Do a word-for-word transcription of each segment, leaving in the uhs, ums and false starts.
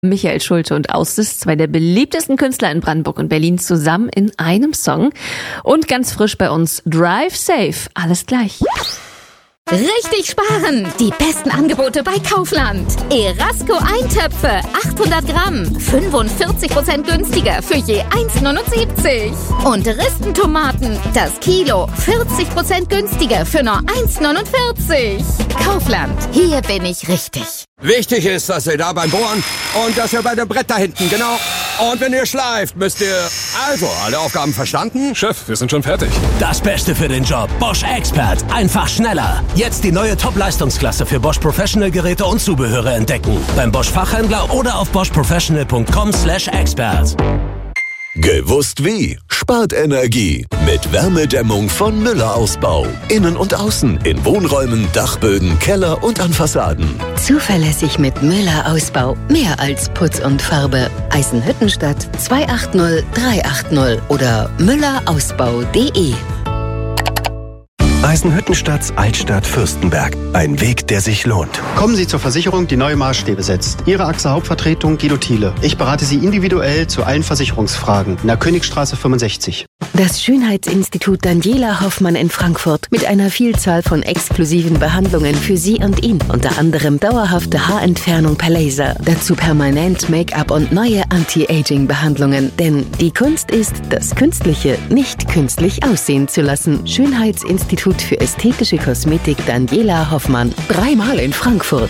Michael Schulte und Austis, zwei der beliebtesten Künstler in Brandenburg und Berlin, zusammen in einem Song. Und ganz frisch bei uns Drive Safe. Alles gleich. Richtig sparen! Die besten Angebote bei Kaufland. Erasco Eintöpfe, achthundert Gramm, fünfundvierzig Prozent günstiger für je eins neunundsiebzig. Und Ristentomaten, das Kilo, vierzig Prozent günstiger für nur eins neunundvierzig. Kaufland, hier bin ich richtig. Wichtig ist, dass ihr da beim Bohren und dass ihr bei dem Brett da hinten, genau. Und wenn ihr schleift, müsst ihr... Also, alle Aufgaben verstanden? Chef, wir sind schon fertig. Das Beste für den Job. Bosch Expert. Einfach schneller. Jetzt die neue Top-Leistungsklasse für Bosch Professional-Geräte und Zubehöre entdecken. Beim Bosch Fachhändler oder auf bosch professional punkt com slash expert. Gewusst wie? Spart Energie mit Wärmedämmung von Müller Ausbau. Innen und außen, in Wohnräumen, Dachböden, Keller und an Fassaden. Zuverlässig mit Müller Ausbau. Mehr als Putz und Farbe. Eisenhüttenstadt zwei acht null drei acht null oder müller ausbau punkt de. Eisenhüttenstadts Altstadt Fürstenberg. Ein Weg, der sich lohnt. Kommen Sie zur Versicherung, die neue Maßstäbe setzt. Ihre A X A Hauptvertretung Guido Thiele. Ich berate Sie individuell zu allen Versicherungsfragen. In der Königstraße fünfundsechzig. Das Schönheitsinstitut Daniela Hoffmann in Frankfurt mit einer Vielzahl von exklusiven Behandlungen für Sie und ihn. Unter anderem dauerhafte Haarentfernung per Laser. Dazu permanent Make-up und neue Anti-Aging-Behandlungen. Denn die Kunst ist, das Künstliche nicht künstlich aussehen zu lassen. Schönheitsinstitut für ästhetische Kosmetik Daniela Hoffmann. Dreimal in Frankfurt.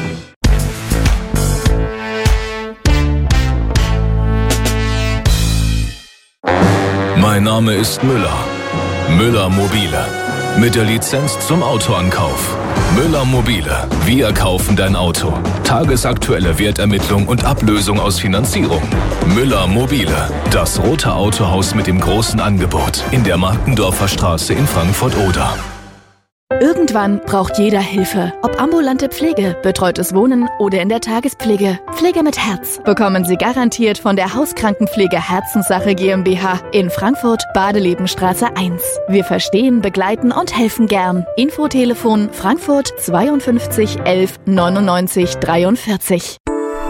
Mein Name ist Müller. Müller Mobile. Mit der Lizenz zum Autoankauf. Müller Mobile. Wir kaufen dein Auto. Tagesaktuelle Wertermittlung und Ablösung aus Finanzierung. Müller Mobile. Das rote Autohaus mit dem großen Angebot. In der Markendorfer Straße in Frankfurt-Oder. Irgendwann braucht jeder Hilfe. Ob ambulante Pflege, betreutes Wohnen oder in der Tagespflege. Pflege mit Herz bekommen Sie garantiert von der Hauskrankenpflege Herzenssache GmbH in Frankfurt, Badelebenstraße eins. Wir verstehen, begleiten und helfen gern. Infotelefon Frankfurt zweiundfünfzig elf neunundneunzig dreiundvierzig.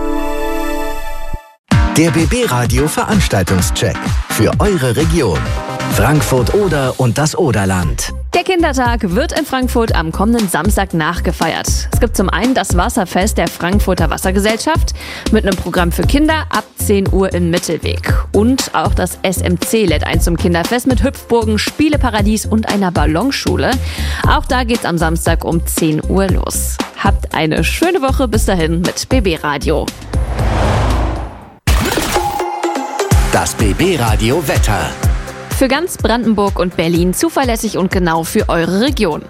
Der B B Radio Veranstaltungscheck für eure Region. Frankfurt Oder und das Oderland. Der Kindertag wird in Frankfurt am kommenden Samstag nachgefeiert. Es gibt zum einen das Wasserfest der Frankfurter Wassergesellschaft mit einem Programm für Kinder ab zehn Uhr im Mittelweg. Und auch das S M C lädt ein zum Kinderfest mit Hüpfburgen, Spieleparadies und einer Ballonschule. Auch da geht's am Samstag um zehn Uhr los. Habt eine schöne Woche bis dahin mit B B Radio. Das B B Radio Wetter. Für ganz Brandenburg und Berlin zuverlässig und genau für eure Region.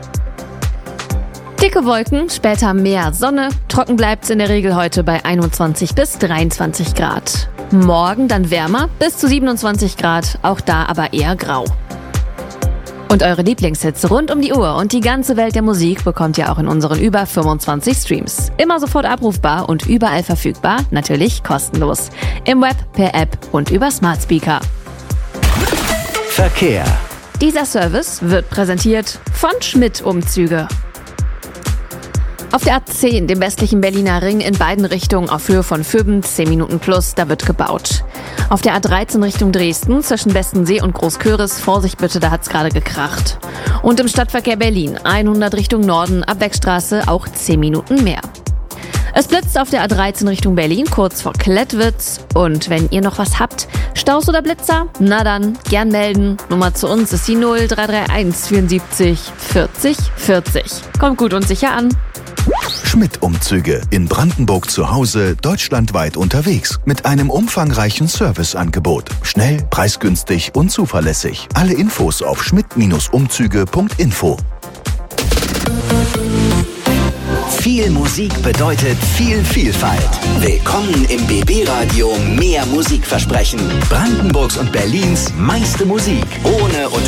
Dicke Wolken, später mehr Sonne. Trocken bleibt's in der Regel heute bei einundzwanzig bis dreiundzwanzig Grad. Morgen dann wärmer, bis zu siebenundzwanzig Grad, auch da aber eher grau. Und eure Lieblingshits rund um die Uhr und die ganze Welt der Musik bekommt ihr auch in unseren über fünfundzwanzig Streams. Immer sofort abrufbar und überall verfügbar, natürlich kostenlos. Im Web, per App und über Smart Speaker. Verkehr. Dieser Service wird präsentiert von Schmidt Umzüge. Auf der A zehn, dem westlichen Berliner Ring, in beiden Richtungen auf Höhe von Föben, zehn Minuten plus, da wird gebaut. Auf der A dreizehn Richtung Dresden, zwischen Westensee und Großköris, Vorsicht bitte, da hat's gerade gekracht. Und im Stadtverkehr Berlin, hundert Richtung Norden, ab Beckstraße, auch zehn Minuten mehr. Es blitzt auf der A dreizehn Richtung Berlin, kurz vor Klettwitz. Und wenn ihr noch was habt, Staus oder Blitzer? Na dann, gern melden. Nummer zu uns ist die null drei drei eins vierundsiebzig vierzig vierzig. Kommt gut und sicher an. Schmidt Umzüge. In Brandenburg zu Hause, deutschlandweit unterwegs. Mit einem umfangreichen Serviceangebot. Schnell, preisgünstig und zuverlässig. Alle Infos auf schmidt Umzüge punkt info. Viel Musik bedeutet viel Vielfalt. Willkommen im B B Radio Mehr Musikversprechen. Brandenburgs und Berlins meiste Musik. Ohne Unterbrechung.